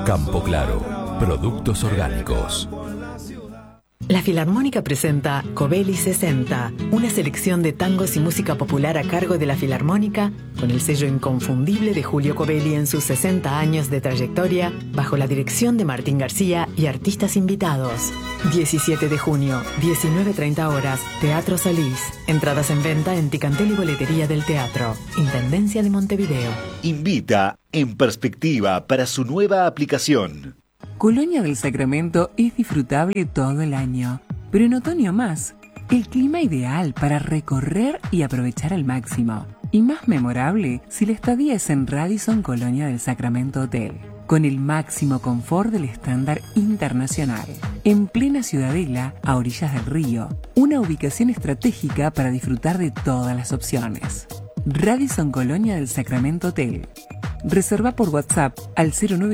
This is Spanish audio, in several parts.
Campo Claro, productos orgánicos. La Filarmónica presenta Covelli 60, una selección de tangos y música popular a cargo de la Filarmónica, con el sello inconfundible de Julio Covelli en sus 60 años de trayectoria, bajo la dirección de Martín García y artistas invitados. 17 de junio, 19:30 horas, Teatro Solís. Entradas en venta en Ticantel y Boletería del Teatro, Intendencia de Montevideo. Invita En Perspectiva para su nueva aplicación. Colonia del Sacramento es disfrutable todo el año, pero en otoño más. El clima ideal para recorrer y aprovechar al máximo. Y más memorable si la estadía es en Radisson Colonia del Sacramento Hotel, con el máximo confort del estándar internacional. En plena ciudadela, a orillas del río, una ubicación estratégica para disfrutar de todas las opciones. Radisson Colonia del Sacramento Hotel. Reserva por WhatsApp al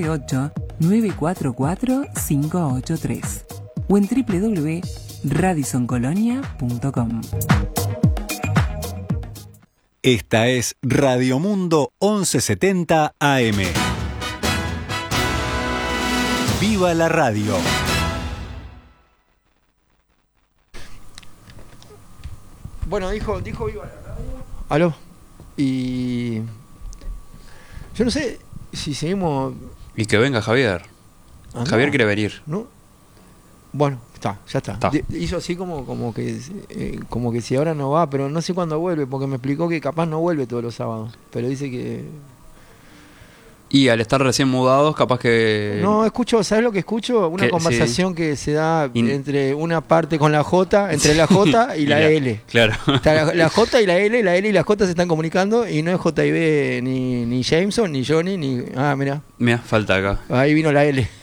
098-944-583 o en www.radisoncolonia.com. Esta es Radio Mundo 1170 AM. ¡Viva la radio! Bueno, dijo viva la radio. Aló. Y yo no sé si seguimos. Y que venga Javier. Javier quiere venir. ¿No? Bueno, ya está. Hizo así como que si ahora no va, pero no sé cuándo vuelve, porque me explicó que capaz no vuelve todos los sábados. Pero dice que... Y al estar recién mudados, capaz que... No, escucho, ¿sabes lo que escucho? Una conversación que se da entre una parte con la J, entre la J y la L. Claro. Está la J y la L y la J se están comunicando y no es JB ni Jameson, ni Johnny, ni... Ah, mira. Mira, falta acá. Ahí vino la L.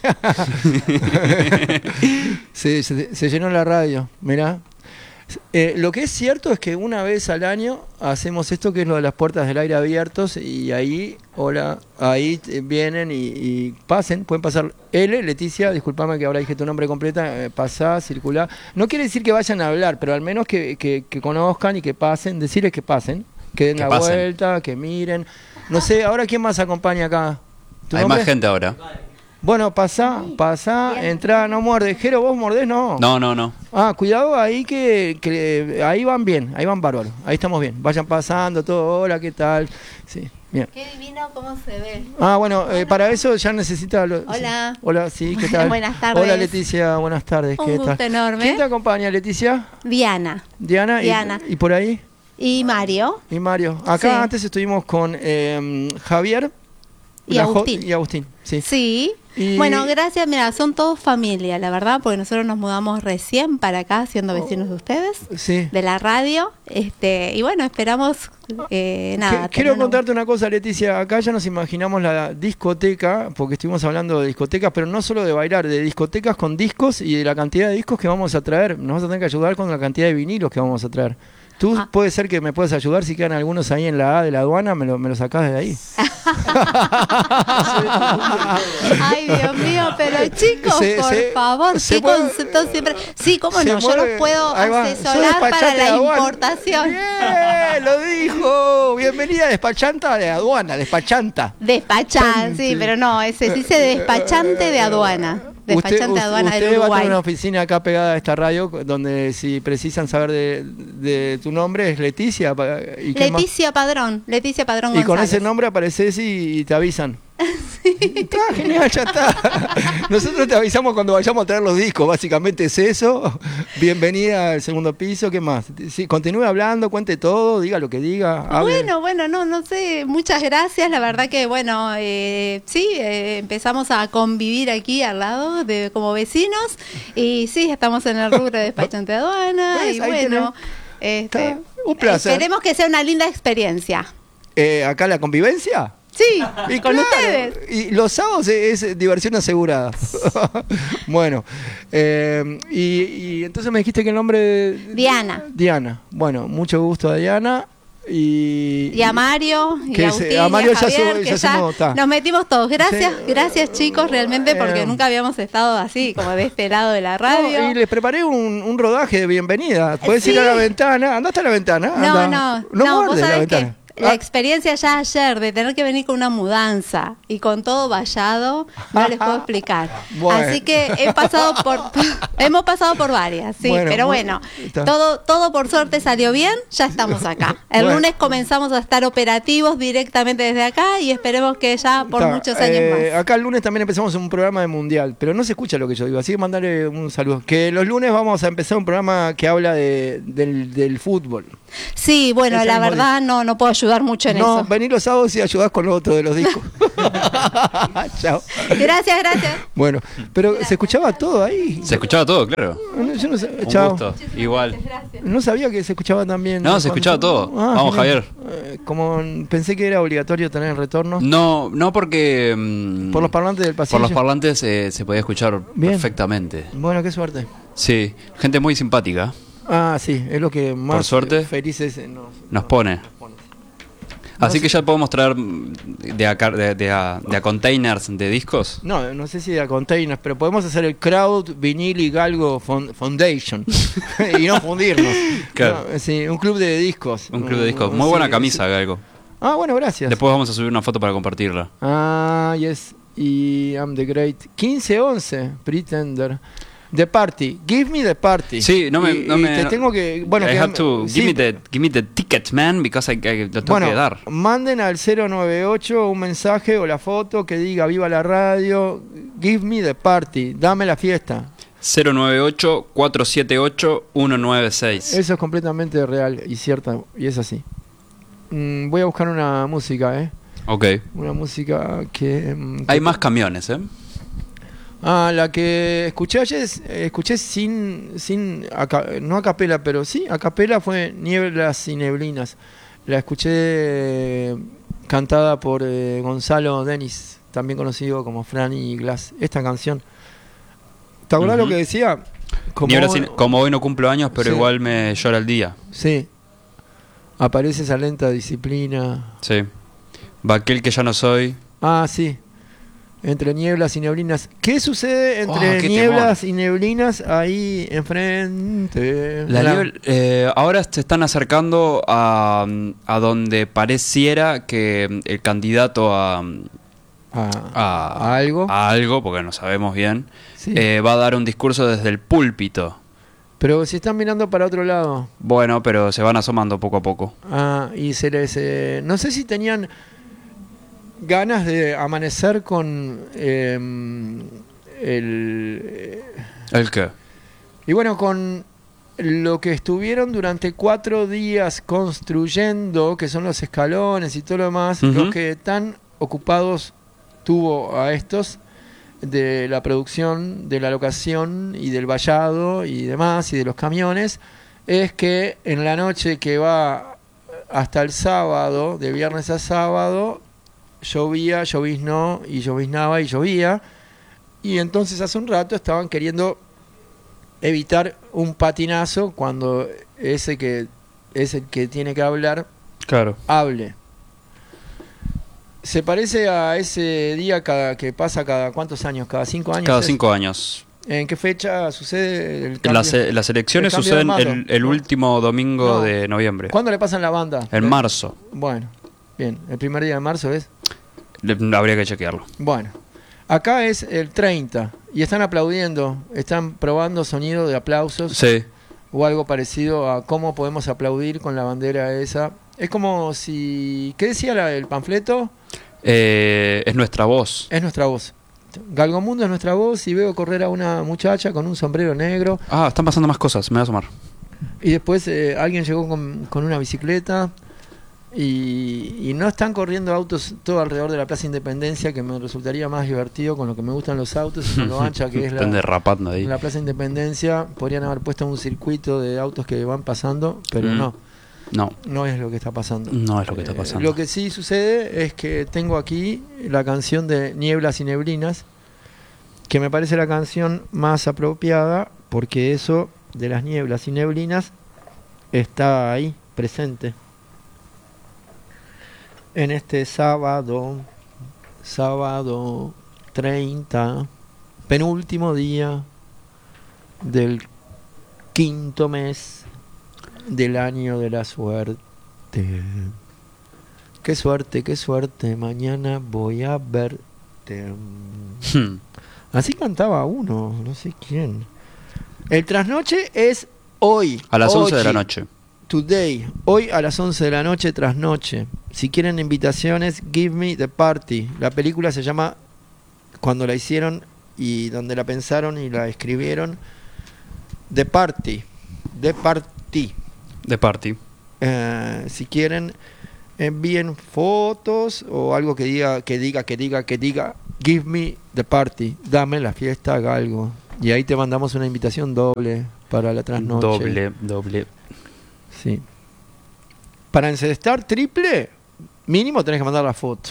se llenó la radio, mirá. Lo que es cierto es que una vez al año hacemos esto que es lo de las puertas del aire abiertos y ahí vienen y pasen, pueden pasar. Leticia, discúlpame que ahora dije tu nombre completa, pasá, circulá. No quiere decir que vayan a hablar, pero al menos que conozcan y que pasen, decirles que pasen, que den la vuelta, que miren. No sé, ahora ¿quién más acompaña acá? Hay más gente ahora. Bueno, pasá, entrá, no muerde. Jero, ¿vos mordés? No. No. Ah, cuidado ahí que ahí van bien, ahí van bárbaro. Ahí estamos bien. Vayan pasando todo, hola, ¿qué tal? Sí, bien. Qué divino cómo se ve. Ah, bueno, para eso ya necesita... Hola. Sí. Hola, sí, ¿qué tal? Buenas tardes. Hola, Leticia, buenas tardes. Un gusto enorme. ¿Quién te acompaña, Leticia? Diana. Diana. ¿Y por ahí? Y Mario. Acá sí. Antes estuvimos con Javier y Agustín. Sí. Bueno, gracias, mira, son todos familia, la verdad, porque nosotros nos mudamos recién para acá, siendo vecinos de ustedes, de la radio, y bueno, esperamos, Quiero contarte una cosa, Leticia, acá ya nos imaginamos la discoteca, porque estuvimos hablando de discotecas, pero no solo de bailar, de discotecas con discos y de la cantidad de discos que vamos a traer, nos vas a tener que ayudar con la cantidad de vinilos que vamos a traer. Tú puede ser que me puedas ayudar si quedan algunos ahí en la A de la aduana, me lo sacás de ahí. Ay, Dios mío, pero chicos, por favor, qué concepto siempre. Sí, cómo no, yo los puedo asesorar para la importación. Bien, lo dijo. Bienvenida despachanta de aduana, despachanta. Sí, pero no, se dice despachante de aduana. Despachante de aduana del Uruguay. Usted va a tener una oficina acá pegada a esta radio donde si precisan saber de tu nombre es Leticia. Leticia Padrón González. Y con ese nombre apareces y te avisan. Sí. Está genial, ya está. Nosotros te avisamos cuando vayamos a traer los discos, básicamente es eso. Bienvenida al segundo piso, ¿qué más? Sí, continúe hablando, cuente todo, diga lo que diga. Hable. Bueno, no sé, muchas gracias, la verdad que bueno, empezamos a convivir aquí al lado como vecinos y sí, estamos en el rubro de despachante de aduana y bueno, un placer. Esperemos que sea una linda experiencia. ¿Acá la convivencia? Sí, y con ustedes. Y los sábados es diversión asegurada. Bueno, y entonces me dijiste que el nombre... Diana. Bueno, mucho gusto a Diana. Y a Mario, y a Agustín, a Mario y a Javier, ya nos metimos todos. Gracias chicos, realmente, porque nunca habíamos estado así, como de este lado de la radio. Y les preparé un rodaje de bienvenida. Puedes ir a la ventana. ¿Andaste a la ventana? No, muerde vos sabés la ventana. la experiencia ya ayer de tener que venir con una mudanza y con todo vallado, no les puedo explicar. Bueno. Así que hemos pasado por varias, sí, Bueno, pero bueno, todo por suerte salió bien, ya estamos acá. El Bueno. lunes comenzamos a estar operativos directamente desde acá y esperemos que ya por muchos años más. Acá el lunes también empezamos un programa de mundial, pero no se escucha lo que yo digo, así que mandarle un saludo. Que los lunes vamos a empezar un programa que habla del fútbol. Sí, bueno, Ese la mismo verdad no puedo ayudar mucho en No, eso. vení los sábados y ayudás con lo otro de los discos. Chao. Gracias. Bueno, pero se escuchaba todo ahí. Se escuchaba todo, claro. Yo no sé. Un Chao. gusto. Igual. No sabía que se escuchaba también. No, se escuchaba todo. Vamos, genial. Javier. Como pensé que era obligatorio tener el retorno. No porque... Por los parlantes del pasillo. Por los parlantes se podía escuchar Bien. perfectamente. Bueno, qué suerte. Sí, gente muy simpática. Ah, sí, es lo que más Por suerte. felices Nos pone. Así que ya podemos traer de a containers de discos. No sé si de containers, pero podemos hacer el Crowd Vinil y Galgo Foundation y no fundirnos. Claro. No, sí, un club de discos. Un club de discos. Muy Sí, buena camisa, sí. Galgo. Ah, bueno, gracias. Después vamos a subir una foto para compartirla. Ah, yes. Y I'm the Great. 15-11, Pretender. The Party. Give me the party. Sí, no me... Y te tengo que... Bueno, I que, have to... sí, give me the ticket, man, because lo tengo que dar. Manden al 098 un mensaje o la foto que diga viva la radio, give me the party, dame la fiesta. 098-478-196. Eso es completamente real y cierta, y es así. Voy a buscar una música, Ok. Una música que... Hay más camiones, ¿eh? La que escuché ayer, escuché no a capela, pero sí, a capela fue Nieblas y Neblinas. La escuché cantada por Gonzalo Denis, también conocido como Franny Glass. Esta canción. ¿Te acordás lo que decía? Como hoy no cumplo años, pero Sí. igual me llora el día. Sí. Aparece esa lenta disciplina. Sí. Va aquel que ya no soy. Ah, sí. Entre nieblas y neblinas. ¿Qué sucede entre qué nieblas y neblinas ahí enfrente? Ahora se están acercando a donde pareciera que el candidato a algo. A algo, porque no sabemos bien, Sí. va a dar un discurso desde el púlpito. Pero si están mirando para otro lado. Bueno, pero se van asomando poco a poco. Y se les... no sé si tenían ganas de amanecer con ¿El qué? y bueno, con lo que estuvieron durante 4 días construyendo, que son los escalones y todo lo demás, Ujú. lo que tan ocupados tuvo a estos de la producción, de la locación y del vallado y demás, y de los camiones, es que en la noche que va hasta el sábado, de viernes a sábado, llovía, lloviznó y lloviznaba y llovía, y entonces hace un rato estaban queriendo evitar un patinazo cuando ese que es el que tiene que hablar, Claro. hable. ¿Se parece a ese día que pasa cada cuántos años? ¿Cada 5 años? Cada es? 5 años. ¿En qué fecha sucede el cambio? Las elecciones el cambio de suceden mando? el último domingo No. de noviembre. ¿Cuándo le pasan la banda? En marzo. Bueno, bien, el primer día de marzo es. Habría que chequearlo. Bueno, acá es el 30 y están aplaudiendo, están probando sonido de aplausos Sí. o algo parecido a cómo podemos aplaudir con la bandera esa. Es como si... ¿Qué decía el panfleto? Es nuestra voz. Es nuestra voz. Galgomundo es nuestra voz y veo correr a una muchacha con un sombrero negro Están pasando más cosas, me voy a asomar. y después alguien llegó con una bicicleta y no están corriendo autos todo alrededor de la Plaza Independencia, que me resultaría más divertido con lo que me gustan los autos y con lo ancha que es Están derrapando ahí. la Plaza Independencia. Podrían haber puesto un circuito de autos que van pasando, pero No, no es lo que está pasando. no es lo que está pasando. Lo que sí sucede es que tengo aquí la canción de Nieblas y Neblinas, que me parece la canción más apropiada, porque eso de las nieblas y neblinas está ahí, presente. En este sábado 30, penúltimo día del 5º mes del año de la suerte. qué suerte, mañana voy a verte. Así cantaba uno, no sé quién. El trasnoche es hoy. A las 11 de la Oggi, noche. Today, hoy a las 11 de la noche, trasnoche. Si quieren invitaciones, Give Me the Party. La película se llama, cuando la hicieron y donde la pensaron y la escribieron, The Party. The Party. De party. Si quieren, envíen fotos o algo que diga, Give Me the Party. Dame la fiesta, haga algo. Y ahí te mandamos una invitación doble para la trasnoche. Doble. Sí. Para encestar triple, mínimo tenés que mandar la foto.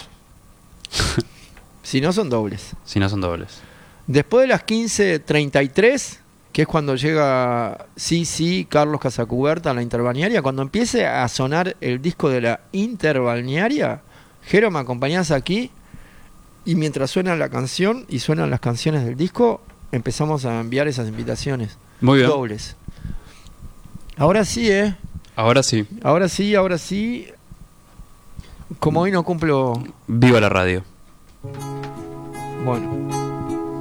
Si no, son dobles. Si no son dobles. Después de las 15:33, que es cuando llega Carlos Casacuberta a la interbalnearia, cuando empiece a sonar el disco de la interbalnearia, Jero, me acompañás aquí y mientras suena la canción y suenan las canciones del disco, empezamos a enviar esas invitaciones. Muy bien. Dobles. Ahora sí, Ahora sí. Ahora sí. Como hoy no cumplo... Viva la radio. Bueno.